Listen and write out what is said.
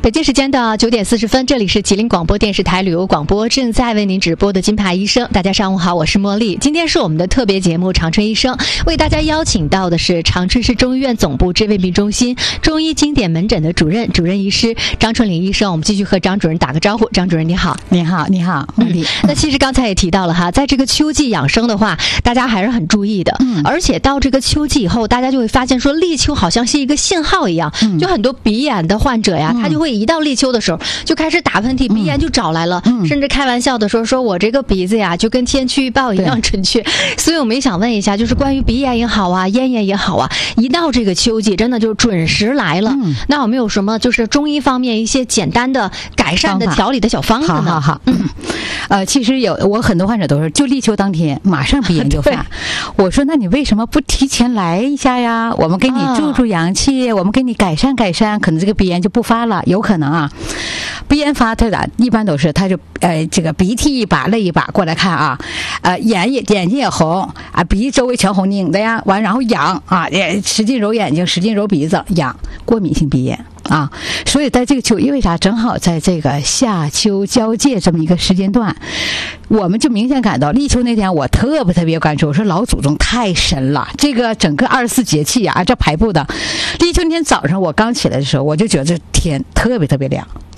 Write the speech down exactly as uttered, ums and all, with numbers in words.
北京时间的九点四十分，这里是吉林广播电视台旅游广播，正在为您直播的金牌医生。大家上午好，我是茉莉。今天是我们的特别节目《长春医生》，为大家邀请到的是长春市中医院总部治胃病中心中医经典门诊的主任主任医师张春林医生。我们继续和张主任打个招呼。张主任你好。 你好，你好，茉莉。 嗯、那其实刚才也提到了哈，在这个秋季养生的话，大家还是很注意的。嗯，而且到这个秋季以后，大家就会发现说，立秋好像是一个信号一样，嗯、就很多鼻炎的患者呀，嗯、他就会一到立秋的时候就开始打喷嚏，鼻炎就找来了，嗯、甚至开玩笑的说说我这个鼻子呀就跟天气预报一样准确。所以我们也想问一下，就是关于鼻炎也好啊，咽炎也好啊，一到这个秋季，真的就准时来了。嗯、那有没有什么就是中医方面一些简单的改善的调理的小方子呢？ 好好好，嗯，呃，其实有我很多患者都是就立秋当天马上鼻炎就犯。我说那你为什么不提前来一下呀？我们给你助助阳气，啊、我们给你改善改善，可能这个鼻炎就不发了。有可能啊，鼻炎发它的一般都是他就呃这个鼻涕一把泪一把过来看啊，呃眼也眼睛也红啊，鼻周围全红拧的呀，完然后痒啊，也使劲揉眼睛，使劲揉鼻子，痒，过敏性鼻炎。啊，所以在这个秋，因为啥？正好在这个夏秋交界这么一个时间段，我们就明显感到立秋那天，我特别特别关注。我说老祖宗太神了，这个整个二十四节气啊，这排布的，立秋那天早上我刚起来的时候，我就觉得这天特别特别凉。